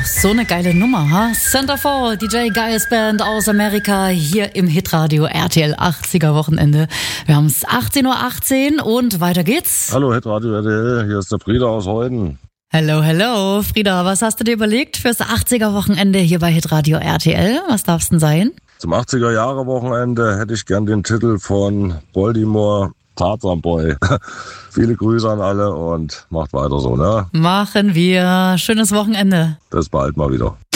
so eine geile Nummer, ha? Centerfold, DJ Giles Band aus Amerika, hier im Hitradio RTL 80er Wochenende. Wir haben es 18:18 Uhr und weiter geht's. Hallo Hitradio RTL, hier ist der Frieda aus Heuden. Hello, Frieda, was hast du dir überlegt fürs 80er Wochenende hier bei Hitradio RTL? Was darf's denn sein? Zum 80er-Jahre-Wochenende hätte ich gern den Titel von Baltimore, Tarzan Boy. Viele Grüße an alle und macht weiter so, ne? Machen wir. Schönes Wochenende. Bis bald mal wieder.